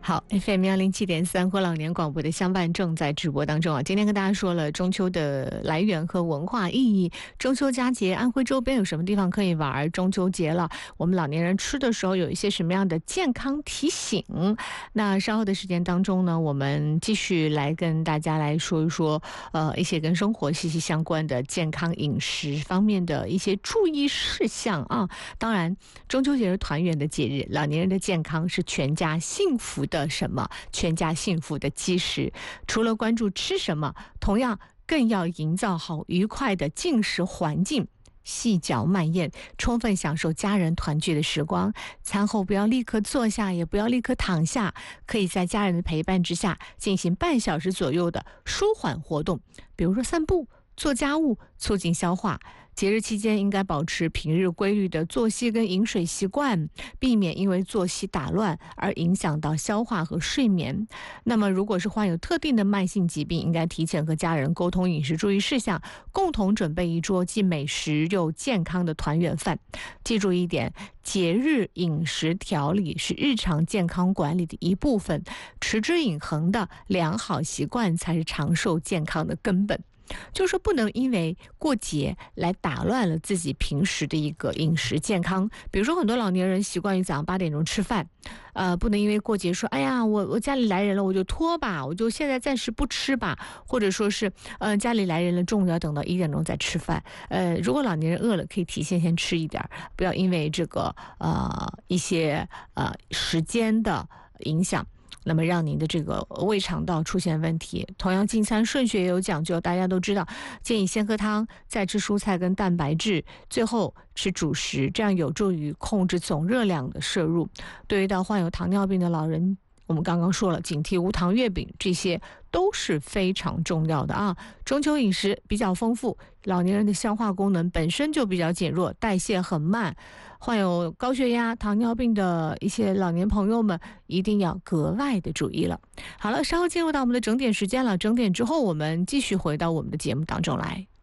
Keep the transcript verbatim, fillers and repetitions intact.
好 ，F M 幺零七点三或老年广播的相伴正在直播当中啊。今天跟大家说了中秋的来源和文化意义。中秋佳节，安徽周边有什么地方可以玩？中秋节了，我们老年人吃的时候有一些什么样的健康提醒？那稍后的时间当中呢，我们继续来跟大家来说一说，呃，一些跟生活息息相关的健康饮食方面的一些注意事项啊。当然，中秋节是团圆的节日，老年人的健康是全家幸福的。的什么全家幸福的基石？除了关注吃什么，同样更要营造好愉快的进食环境，细嚼慢咽，充分享受家人团聚的时光。餐后不要立刻坐下，也不要立刻躺下，可以在家人的陪伴之下进行半小时左右的舒缓活动，比如说散步、做家务，促进消化。节日期间应该保持平日规律的作息跟饮水习惯，避免因为作息打乱而影响到消化和睡眠。那么如果是患有特定的慢性疾病，应该提前和家人沟通饮食注意事项，共同准备一桌既美食又健康的团圆饭。记住一点，节日饮食调理是日常健康管理的一部分，持之以恒的良好习惯才是长寿健康的根本。就是说不能因为过节来打乱了自己平时的一个饮食健康。比如说很多老年人习惯于早上八点钟吃饭，呃，不能因为过节说，哎呀，我我家里来人了，我就拖吧，我就现在暂时不吃吧，或者说是，呃，家里来人了，中午要等到一点钟再吃饭。呃，如果老年人饿了，可以提前先吃一点，不要因为这个呃一些呃时间的影响，那么让您的这个胃肠道出现问题。同样进餐顺序也有讲究，大家都知道，建议先喝汤，再吃蔬菜跟蛋白质，最后吃主食，这样有助于控制总热量的摄入。对于到患有糖尿病的老人，我们刚刚说了，警惕无糖月饼，这些都是非常重要的啊。中秋饮食比较丰富，老年人的消化功能本身就比较减弱，代谢很慢，患有高血压、糖尿病的一些老年朋友们一定要格外的注意了。好了，稍后进入到我们的整点时间了，整点之后我们继续回到我们的节目当中来。